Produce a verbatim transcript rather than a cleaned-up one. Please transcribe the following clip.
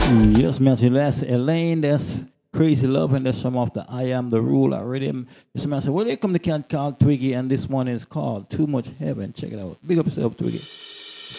Yes, Matthew, that's Elaine, that's Crazy Love, and that's from off the I Am the Ruler rhythm. Yes, man, I said, well, here come the cat called Twiggy, and this one is called Too Much Heaven. Check it out. Big up yourself, Twiggy.